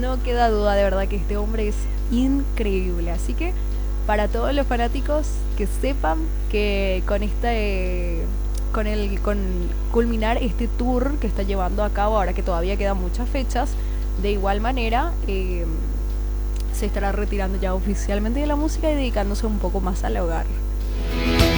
no queda duda de verdad que este hombre es increíble. Así que para todos los fanáticos que sepan que con culminar este tour que está llevando a cabo, ahora que todavía quedan muchas fechas, de igual manera se estará retirando ya oficialmente de la música y dedicándose un poco más al hogar.